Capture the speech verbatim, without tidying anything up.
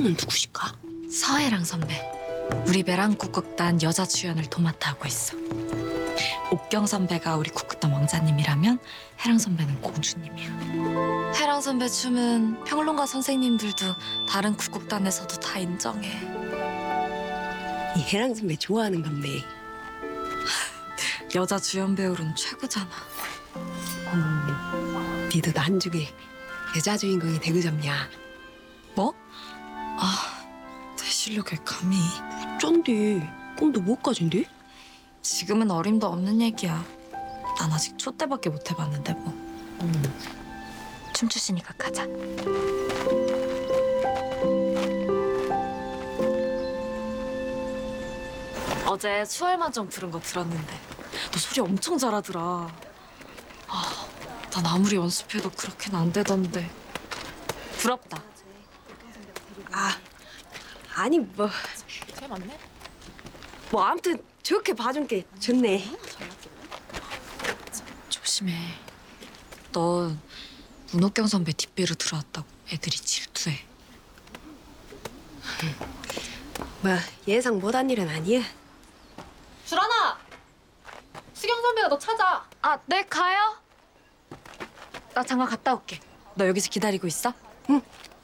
그분은 누구실까? 서혜랑 선배. 우리 매랑 국극단 여자 주연을 도맡아 하고 있어. 옥경 선배가 우리 국극단 왕자님이라면 혜랑 선배는 공주님이야. 혜랑 선배 춤은 평론가 선생님들도 다른 국극단에서도 다 인정해. 이 혜랑 선배 좋아하는 건데. 여자 주연 배우로는 최고잖아. 음, 니도 나 한죽에 여자 주인공이 되고 잡냐? 뭐? 아, 내 실력에 감히. 쩐데 꿈도 못 가진데? 지금은 어림도 없는 얘기야. 난 아직 촛대밖에 못 해봤는데 뭐. 음. 춤추시니까 가자. 어제 수월만정 부른 거 들었는데 너 소리 엄청 잘하더라. 아, 난 아무리 연습해도 그렇게는 안 되던데. 부럽다. 아, 아니 뭐. 쟤 맞네? 뭐 아무튼 저렇게 봐준 게 좋네. 조심해. 너 문옥경 선배 뒷배로 들어왔다고 애들이 질투해. 뭐 예상 못한 일은 아니야. 주란아! 수경 선배가 너 찾아. 아, 네, 가요. 나 잠깐 갔다 올게. 너 여기서 기다리고 있어? 응.